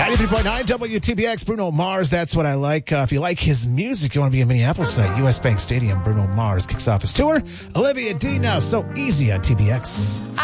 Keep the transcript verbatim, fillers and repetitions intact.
ninety-three point nine W T B X, Bruno Mars, That's What I Like. Uh, if you like his music, you want to be in Minneapolis tonight, U S Bank Stadium, Bruno Mars kicks off his tour. Olivia Dean now, So Easy on T B X.